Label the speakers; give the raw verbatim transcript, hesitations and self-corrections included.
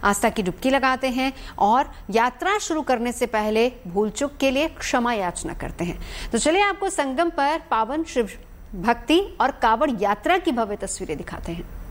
Speaker 1: आस्था की डुबकी लगाते हैं और यात्रा शुरू करने से पहले भूल चूक के लिए क्षमा याचना करते हैं। तो चलिए आपको संगम पर पावन शिव भक्ति और कांवड़ यात्रा की भव्य तस्वीरें दिखाते हैं।